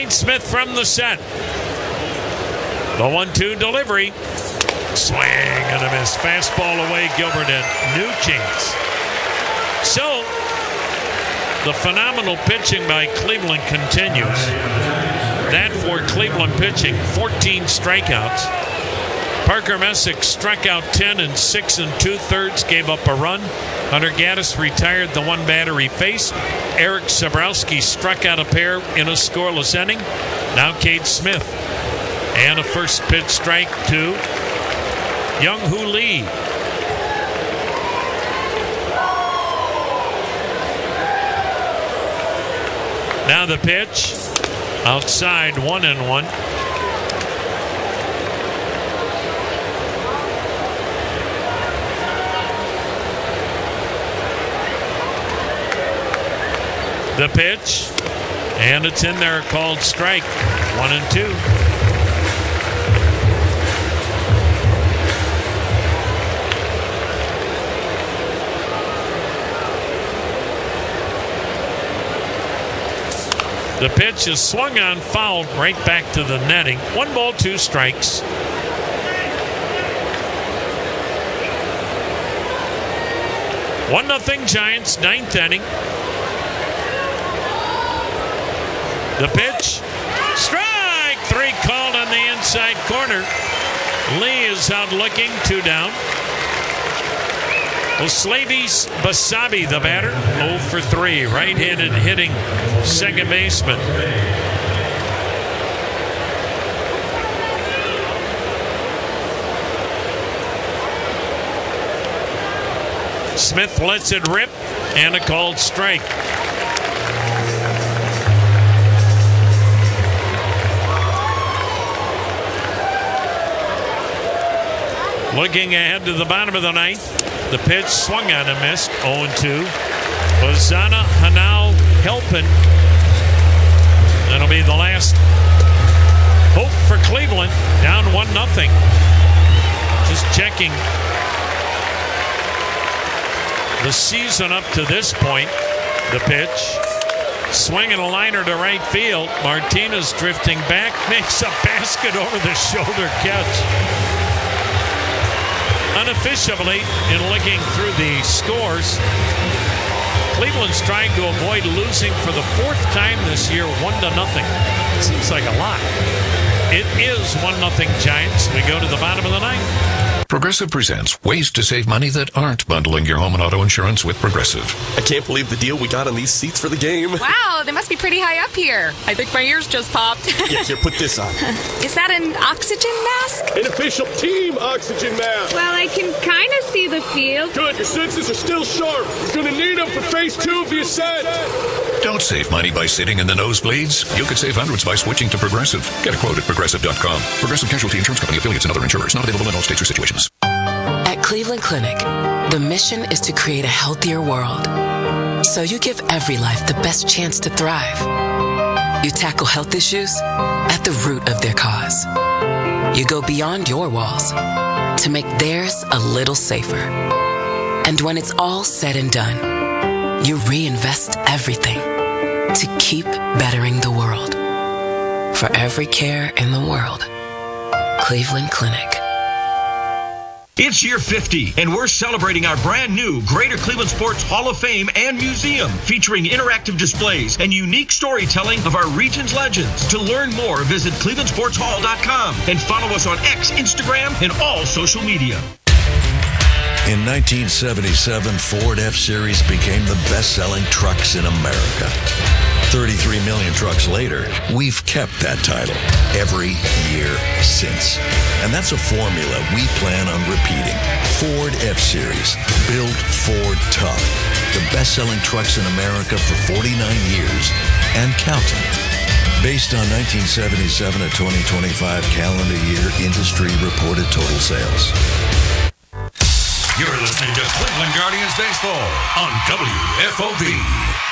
Cade Smith from the set. The 1-2 delivery. Swing and a miss. Fastball away, Gilbert, and new chance. So, the phenomenal pitching by Cleveland continues. That for Cleveland pitching, 14 strikeouts. Parker Messick struck out 10 in 6 2/3, gave up a run. Hunter Gaddis retired the one batter he faced. Eric Sabrowski struck out a pair in a scoreless inning. Now Cade Smith. And a first pitch strike to Young-Hoo Lee. Now the pitch. Outside, 1-1. The pitch, and it's in there, called strike. 1-2. The pitch is swung on, fouled right back to the netting. 1 ball, 2 strikes. One nothing Giants, 9th inning. The pitch, strike! 3 called on the inside corner. Lee is out looking, 2 down. Slavis Basabi, the batter, 0 for 3. Right-handed hitting second baseman. Smith lets it rip, and a called strike. Looking ahead to the bottom of the ninth. The pitch swung on and missed. 0-2. Hosanna Hanau Helpin. That'll be the last hope for Cleveland. Down 1-0. Just checking the season up to this point. The pitch. Swinging a liner to right field. Martinez drifting back. Makes a basket over the shoulder catch. Unofficially, in looking through the scores, Cleveland's trying to avoid losing for the 4th time this year, 1-0. Seems like a lot. It is 1-0 Giants. We go to the bottom of the ninth. Progressive presents ways to save money that aren't bundling your home and auto insurance with Progressive. I can't believe the deal we got on these seats for the game. Wow, they must be pretty high up here. I think my ears just popped. Yeah, here, put this on. Is that an oxygen mask? An official team oxygen mask. Well, I can kind of see the field. Good, your senses are still sharp. You're going to need them for phase 2 of the ascent. Don't save money by sitting in the nosebleeds. You could save hundreds by switching to Progressive. Get a quote at Progressive.com. Progressive Casualty Insurance Company, affiliates, and other insurers. Not available in all states or situations. At Cleveland Clinic, the mission is to create a healthier world. So you give every life the best chance to thrive. You tackle health issues at the root of their cause. You go beyond your walls to make theirs a little safer. And when it's all said and done, you reinvest everything to keep bettering the world. For every care in the world, Cleveland Clinic. It's year 50, and we're celebrating our brand new Greater Cleveland Sports Hall of Fame and Museum, featuring interactive displays and unique storytelling of our region's legends. To learn more, visit clevelandsportshall.com and follow us on X, Instagram, and all social media. In 1977, Ford F-Series became the best-selling trucks in America. 33 million trucks later, we've kept that title every year since. And that's a formula we plan on repeating. Ford F-Series, built Ford tough. The best-selling trucks in America for 49 years and counting. Based on 1977 to 2025 calendar year industry reported total sales. You're listening to Cleveland Guardians Baseball on WFOV.